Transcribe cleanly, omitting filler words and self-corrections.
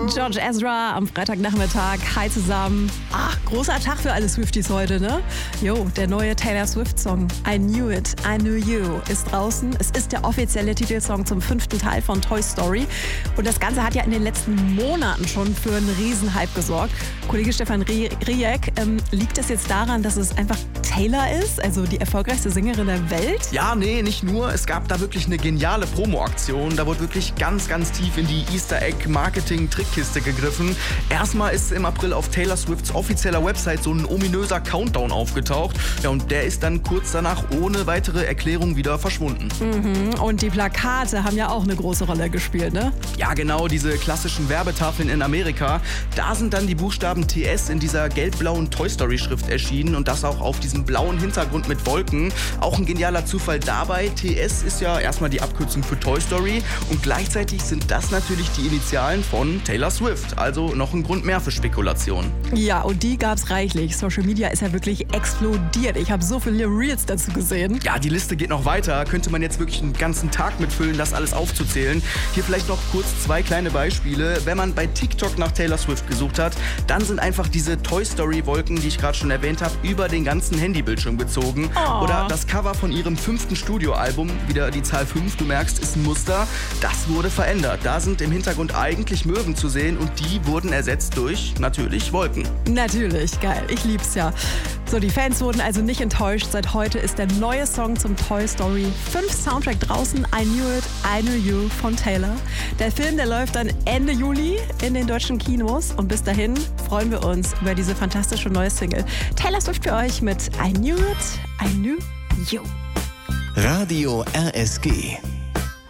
George Ezra am Freitagnachmittag. Hi zusammen. Ach, großer Tag für alle Swifties heute, ne? Jo, der neue Taylor Swift-Song I Knew It, I Knew You ist draußen. Es ist der offizielle Titelsong zum 5. Teil von Toy Story. Und das Ganze hat ja in den letzten Monaten schon für einen Riesenhype gesorgt. Kollege Stefan Rieck, liegt es jetzt daran, dass es einfach Taylor ist, also die erfolgreichste Sängerin der Welt? Ja, nee, nicht nur. Es gab da wirklich eine geniale Promo-Aktion. Da wurde wirklich ganz, ganz tief in die Easter-Egg-Marketing-Trickkiste gegriffen. Erstmal ist im April auf Taylor Swifts offizieller Website so ein ominöser Countdown aufgetaucht. Ja, und der ist dann kurz danach ohne weitere Erklärung wieder verschwunden. Und die Plakate haben ja auch eine große Rolle gespielt, ne? Ja, genau, diese klassischen Werbetafeln in Amerika. Da sind dann die Buchstaben TS in dieser gelb-blauen Toy Story-Schrift erschienen und das auch auf diesem blauen Hintergrund mit Wolken. Auch ein genialer Zufall dabei. TS ist ja erstmal die Abkürzung für Toy Story und gleichzeitig sind das natürlich die Initialen von Taylor Swift. Also noch ein Grund mehr für Spekulation. Ja, und die gab's reichlich. Social Media ist ja wirklich explodiert. Ich habe so viele Reels dazu gesehen. Ja, die Liste geht noch weiter. Könnte man jetzt wirklich einen ganzen Tag mitfüllen, das alles aufzuzählen. Hier vielleicht noch kurz 2 kleine Beispiele. Wenn man bei TikTok nach Taylor Swift gesucht hat, dann sind einfach diese Toy Story Wolken, die ich gerade schon erwähnt habe, über den ganzen Handybildschirm gezogen. Oh. Oder das Cover von ihrem 5. Studioalbum, wieder die Zahl 5, du merkst, ist ein Muster. Das wurde verändert. Da sind im Hintergrund eigentlich Möwen zu sehen und die wurden ersetzt durch, natürlich, Wolken. Natürlich, geil. Ich lieb's ja. So, die Fans wurden also nicht enttäuscht. Seit heute ist der neue Song zum Toy Story 5 Soundtrack draußen. I Knew It, I Knew You von Taylor. Der Film, der läuft dann Ende Juli in den deutschen Kinos. Und bis dahin freuen wir uns über diese fantastische neue Single. Taylor Swift für euch mit I Knew It, I Knew You. Radio RSG.